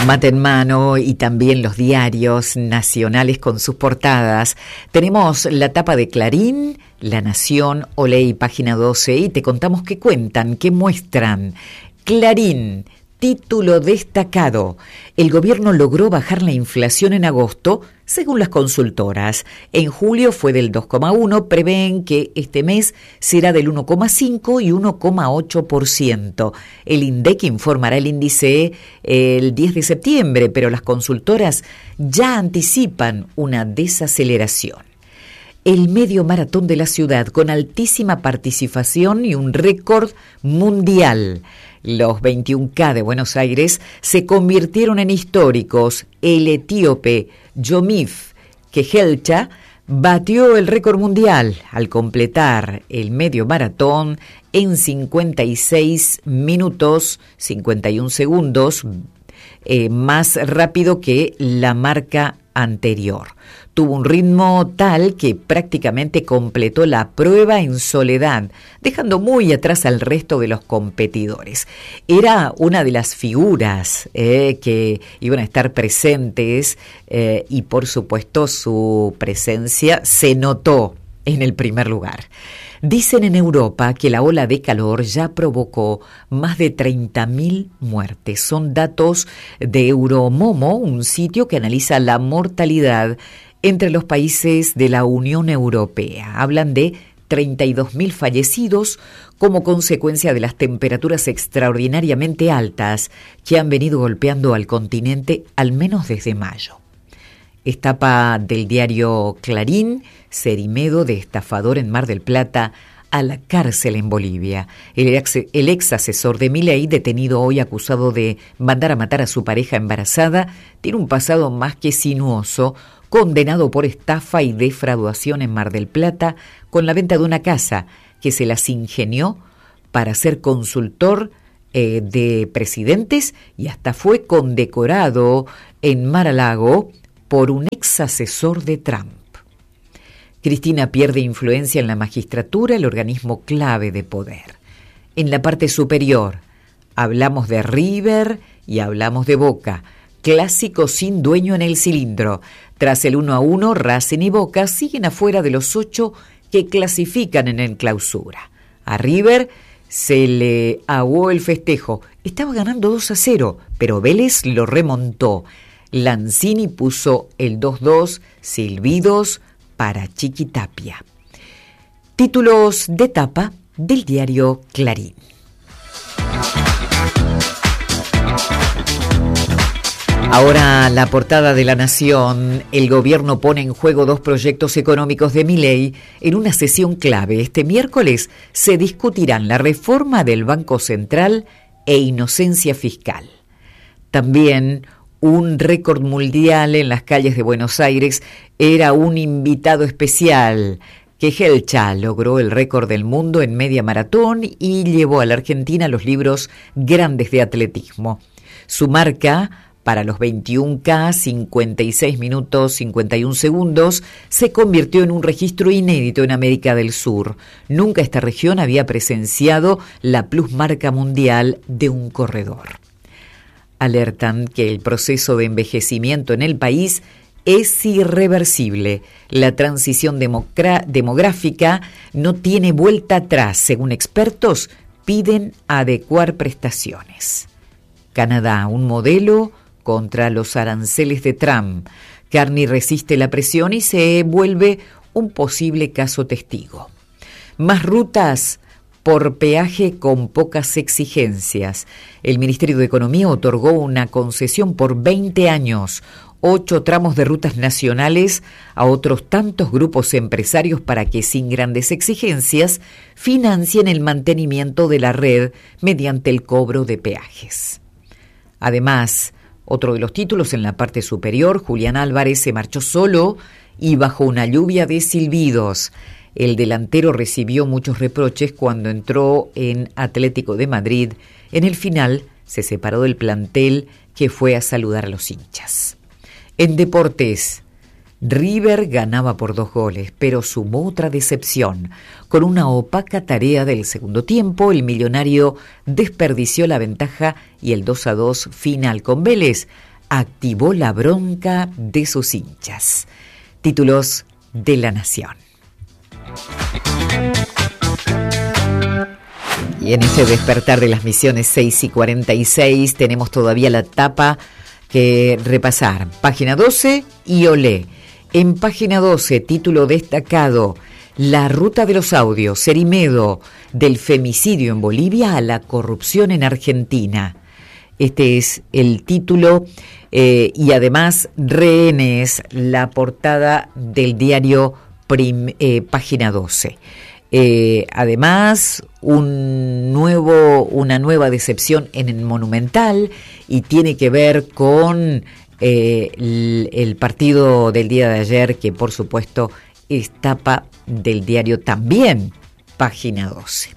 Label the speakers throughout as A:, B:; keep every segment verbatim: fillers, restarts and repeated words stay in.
A: Mate en mano y también los diarios nacionales con sus portadas. Tenemos la tapa de Clarín, La Nación, Olé, página doce, y te contamos qué cuentan, qué muestran. Clarín, título destacado. El gobierno logró bajar la inflación en agosto, según las consultoras. En julio fue del dos coma uno, prevén que este mes será del uno coma cinco y uno coma ocho por ciento. El INDEC informará el índice el diez de septiembre, pero las consultoras ya anticipan una desaceleración. El medio maratón de la ciudad con altísima participación y un récord mundial. Los veintiún K de Buenos Aires se convirtieron en históricos. El etíope Yomif Kehelcha batió el récord mundial al completar el medio maratón en cincuenta y seis minutos, cincuenta y un segundos, eh, más rápido que la marca anterior. Tuvo un ritmo tal que prácticamente completó la prueba en soledad, dejando muy atrás al resto de los competidores. Era una de las figuras eh, que iban a estar presentes eh, y por supuesto su presencia se notó en el primer lugar. Dicen en Europa que la ola de calor ya provocó más de treinta mil muertes. Son datos de Euromomo, un sitio que analiza la mortalidad entre los países de la Unión Europea. Hablan de treinta y dos mil fallecidos como consecuencia de las temperaturas extraordinariamente altas que han venido golpeando al continente al menos desde mayo. Etapa del diario Clarín, Cerimedo de estafador en Mar del Plata a la cárcel en Bolivia. El ex, el ex asesor de Milei, detenido hoy acusado de mandar a matar a su pareja embarazada, tiene un pasado más que sinuoso, condenado por estafa y defraudación en Mar del Plata con la venta de una casa que se las ingenió para ser consultor eh, de presidentes y hasta fue condecorado en Mar-a-Lago por un ex asesor de Trump. Cristina pierde influencia en la magistratura, el organismo clave de poder. En la parte superior hablamos de River y hablamos de Boca, clásico sin dueño en el cilindro. Tras el uno a uno, Racing y Boca siguen afuera de los ocho que clasifican en el clausura. A River se le aguó el festejo. Estaba ganando dos a cero, pero Vélez lo remontó. Lanzini puso el dos dos, silbidos para Chiquitapia. Títulos de tapa del diario Clarín. Ahora la portada de La Nación. El gobierno pone en juego dos proyectos económicos de Milei en una sesión clave. Este miércoles se discutirán la reforma del Banco Central e inocencia fiscal. También un récord mundial en las calles de Buenos Aires era un invitado especial. Kehelcha logró el récord del mundo en media maratón y llevó a la Argentina los libros grandes de atletismo. Su marca para los veintiún K, cincuenta y seis minutos, cincuenta y un segundos, se convirtió en un registro inédito en América del Sur. Nunca esta región había presenciado la plusmarca mundial de un corredor. Alertan que el proceso de envejecimiento en el país es irreversible. La transición democra- demográfica no tiene vuelta atrás. Según expertos, piden adecuar prestaciones. Canadá, un modelo contra los aranceles de Trump. Carney resiste la presión y se vuelve un posible caso testigo. Más rutas por peaje con pocas exigencias. El Ministerio de Economía otorgó una concesión por veinte años, ocho tramos de rutas nacionales a otros tantos grupos empresarios para que sin grandes exigencias financien el mantenimiento de la red mediante el cobro de peajes. Además, otro de los títulos en la parte superior, Julián Álvarez se marchó solo y bajo una lluvia de silbidos. El delantero recibió muchos reproches cuando entró en Atlético de Madrid. En el final se separó del plantel que fue a saludar a los hinchas. En deportes, River ganaba por dos goles, pero sumó otra decepción. Con una opaca tarea del segundo tiempo, el millonario desperdició la ventaja y el dos a dos final con Vélez activó la bronca de sus hinchas. Títulos de La Nación. Y en este despertar de las Misiones seis y cuarenta y seis tenemos todavía la tapa que repasar. Página doce y Olé. En página doce, título destacado: La ruta de los audios, Cerimedo, del femicidio en Bolivia a la corrupción en Argentina. Este es el título eh, y además rehenes, la portada del diario prim, eh, página doce. Eh, además, un nuevo, una nueva decepción en el Monumental y tiene que ver con eh, el, el partido del día de ayer, que por supuesto es tapa del diario también, página doce.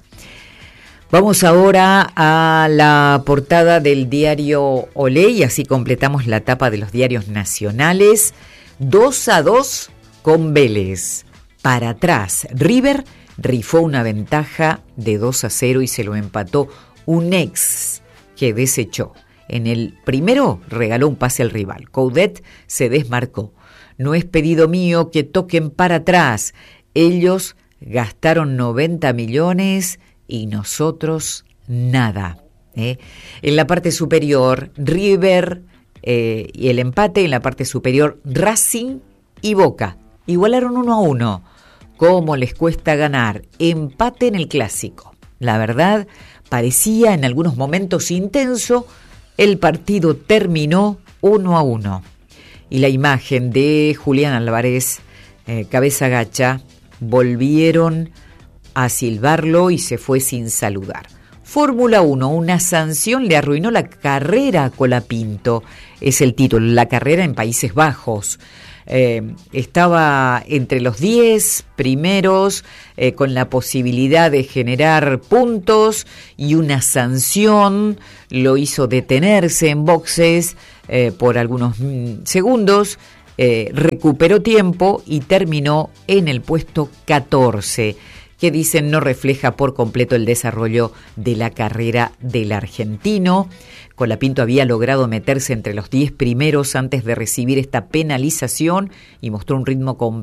A: Vamos ahora a la portada del diario Olé y así completamos la tapa de los diarios nacionales. dos a dos con Vélez. Para atrás, River rifó una ventaja de dos a cero y se lo empató un ex que desechó. En el primero regaló un pase al rival. Coudet se desmarcó. No es pedido mío que toquen para atrás. Ellos gastaron noventa millones y nosotros nada. ¿eh? En la parte superior, River eh, y el empate. En la parte superior, Racing y Boca. Igualaron uno a uno. ¿Cómo les cuesta ganar? Empate en el clásico. La verdad, parecía en algunos momentos intenso. El partido terminó uno a uno. Y la imagen de Julián Álvarez, eh, cabeza gacha, volvieron a silbarlo y se fue sin saludar. Fórmula uno, una sanción le arruinó la carrera a Colapinto. Es el título, la carrera en Países Bajos. Eh, estaba entre los diez primeros eh, con la posibilidad de generar puntos y una sanción lo hizo detenerse en boxes eh, por algunos mm, segundos, eh, recuperó tiempo y terminó en el puesto catorce, que dicen no refleja por completo el desarrollo de la carrera del argentino. Colapinto había logrado meterse entre los diez primeros antes de recibir esta penalización y mostró un ritmo completo